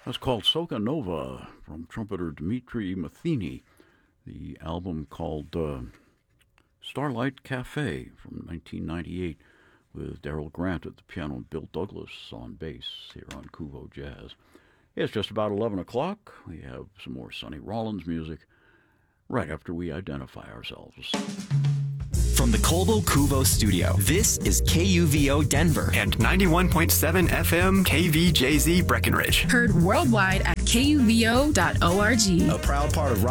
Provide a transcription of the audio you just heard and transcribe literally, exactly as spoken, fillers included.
That's called Soca Nova from trumpeter Dmitri Matheny. The album called uh, Starlight Cafe from nineteen ninety-eight with Daryl Grant at the piano and Bill Douglas on bass here on Kuvo Jazz. It's just about eleven o'clock. We have some more Sonny Rollins music right after we identify ourselves. From the Colbo Kuvo studio, this is K U V O Denver and ninety-one point seven F M K V J Z Breckenridge. Heard worldwide at K U V O dot org. A proud part of